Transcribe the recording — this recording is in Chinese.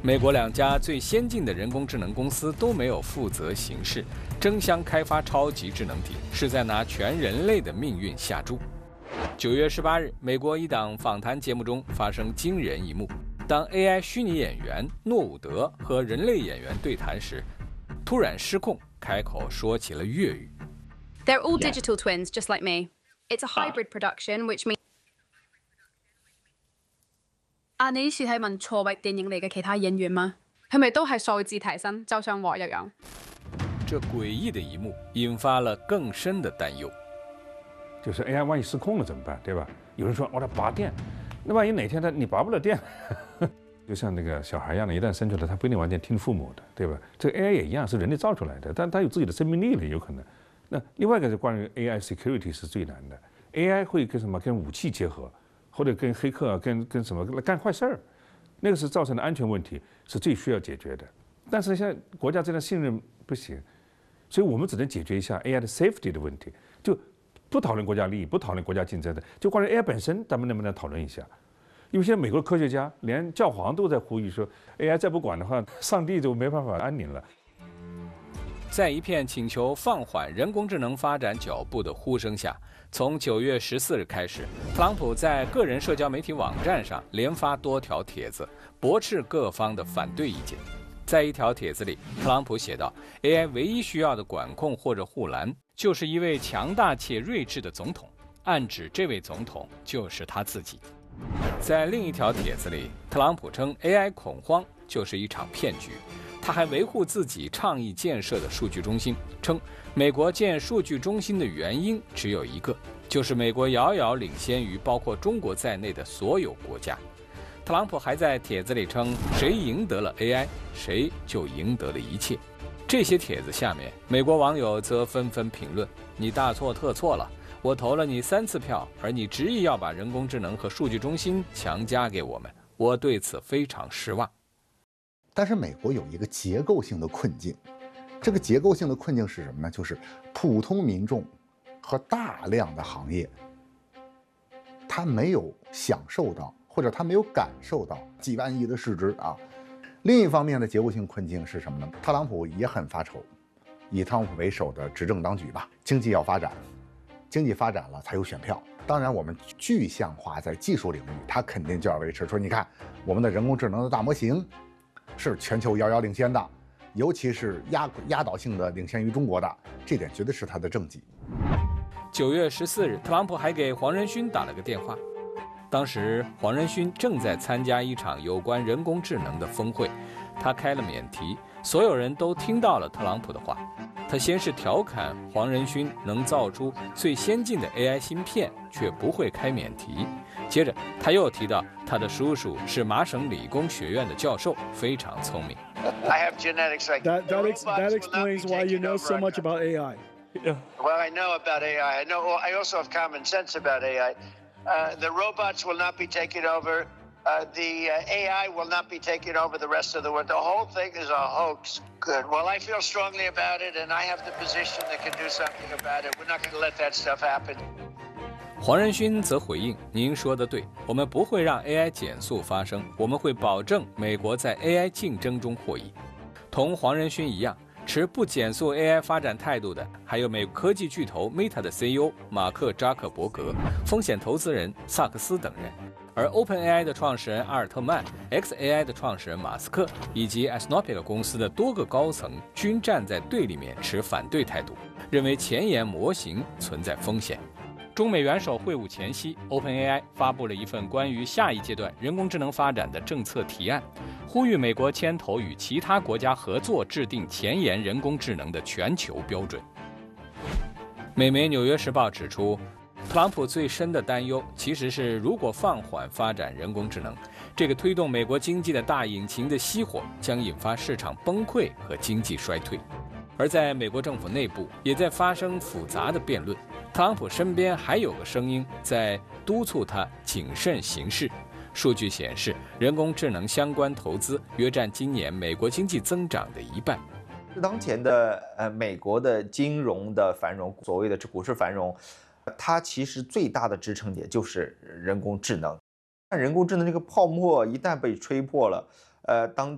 美国2家最先进的人工智能公司都没有负责行事，争相开发超级智能体，是在拿全人类的命运下注。9月18日，美国一档访谈节目中发生惊人一幕：当 AI 虚拟演员诺伍德和人类演员对谈时，突然失控，开口说起了粤语。 They're all digital twins, just like me. It's a hybrid production, which means 你以前係問錯域電影嚟嘅其他演員嗎？係咪都係數字提升，就像我一樣？ 这诡異的一幕引發了更深的擔憂。 就是 AI 萬一失控了怎麼辦，對吧？有人說我得拔電，那萬一哪天你拔不了電，就像那個小孩一樣的，一旦生出來，他不一定完全聽父母的，對吧？這個 AI 也一樣，是人類造出來的，但它有自己的生命力了，有可能。那另外一個是關於 AI security 是最難的 ，AI 會跟什麼？跟武器結合。或者跟黑客跟什么干坏事儿，那个是造成的安全问题，是最需要解决的。但是现在国家这样信任不行，所以我们只能解决一下 AI 的 safety 的问题，就不讨论国家利益，不讨论国家竞争的，就关于 AI 本身，咱们能不能讨论一下？因为现在美国的科学家连教皇都在呼吁说 ，AI 再不管的话，上帝就没办法安宁了。 在一片请求放缓人工智能发展脚步的呼声下，从9月14日开始，特朗普在个人社交媒体网站上连发多条帖子，驳斥各方的反对意见。在一条帖子里，特朗普写道 ：“AI 唯一需要的管控或者护栏，就是一位强大且睿智的总统，暗指这位总统就是他自己。”在另一条帖子里，特朗普称 AI 恐慌就是一场骗局。他还维护自己倡议建设的数据中心，称美国建数据中心的原因只有一个，就是美国遥遥领先于包括中国在内的所有国家。特朗普还在帖子里称，谁赢得了 AI， 谁就赢得了一切。这些帖子下面，美国网友则纷纷评论：“你大错特错了，我投了你3次票，而你执意要把人工智能和数据中心强加给我们，我对此非常失望。” 但是美国有一个结构性的困境，这个结构性的困境是什么呢？就是普通民众和大量的行业，他没有享受到，或者他没有感受到几万亿的市值啊。另一方面的结构性困境是什么呢？特朗普也很发愁，以特朗普为首的执政当局吧，经济要发展，经济发展了才有选票。当然，我们具象化在技术领域，他肯定就要维持说，你看我们的人工智能的大模型是全球遥遥领先的，尤其是压倒性的领先于中国的，这点绝对是他的政绩。 9月14日，特朗普还给黄仁勋打了个电话，当时黄仁勋正在参加一场有关人工智能的峰会，他开了免提，所有人都听到了特朗普的话。他先是调侃黄仁勋能造出最先进的 AI 芯片，却不会开免提。接着，他又提到他的叔叔是麻省理工学院的教授，非常聪明。 I have genetics like that explains why you know so much about AI. Yeah. Well, I know about AI. I also have common sense about AI. The robots will not be taken over. The AI will not be taking over the rest of the world. The whole thing is a hoax. Good. Well, I feel strongly about it, and I have the position that can do something about it. We're not going to let that stuff happen. 黄仁勋则回应：“您说的对，我们不会让 AI 减速发生，我们会保证美国在 AI 竞争中获益。”同黄仁勋一样，持不减速 AI 发展态度的，还有美国科技巨头 Meta 的 CEO 马克·扎克伯格、风险投资人萨克斯等人。而 OpenAI 的创始人阿尔特曼、XAI 的创始人马斯克以及 Anthropic 公司的多个高层均站在对立面，持反对态度，认为前沿模型存在风险。中美元首会晤前夕 ，OpenAI 发布了一份关于下一阶段人工智能发展的政策提案，呼吁美国牵头与其他国家合作，制定前沿人工智能的全球标准。美媒《纽约时报》指出，特朗普最深的担忧其实是，如果放缓发展人工智能，这个推动美国经济的大引擎的熄火将引发市场崩溃和经济衰退。而在美国政府内部，也在发生复杂的辩论。特朗普身边还有个声音在督促他谨慎行事。数据显示，人工智能相关投资约占今年美国经济增长的1半。 当前的美国的金融的繁荣，所谓的股市繁荣，它其实最大的支撑点就是人工智能。人工智能这个泡沫一旦被吹破了，当